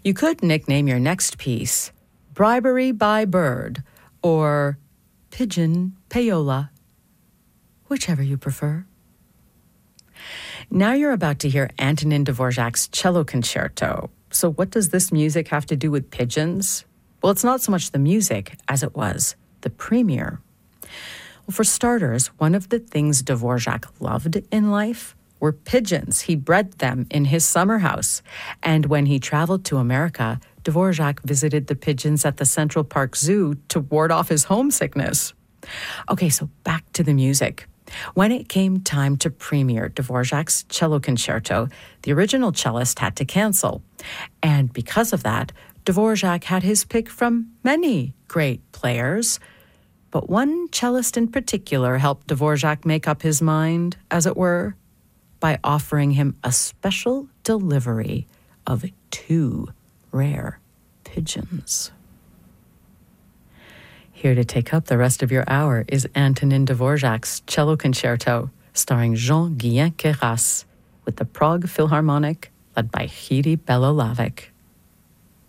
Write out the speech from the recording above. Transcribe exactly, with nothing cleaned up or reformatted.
You could nickname your next piece Bribery by Bird or Pigeon Payola, whichever you prefer. Now you're about to hear Antonin Dvorak's Cello Concerto. So what does this music have to do with pigeons? Well, it's not so much the music as it was the premiere. Well, for starters, one of the things Dvorak loved in life were pigeons. He bred them in his summer house. And when he traveled to America, Dvorak visited the pigeons at the Central Park Zoo to ward off his homesickness. Okay, so back to the music. When it came time to premiere Dvorak's Cello Concerto, the original cellist had to cancel. And because of that, Dvorak had his pick from many great players. But one cellist in particular helped Dvorak make up his mind, as it were, by offering him a special delivery of two rare pigeons. Here to take up the rest of your hour is Antonin Dvorak's Cello Concerto, starring Jean-Guyen Queyras, with the Prague Philharmonic, led by Jiří Belohlávek.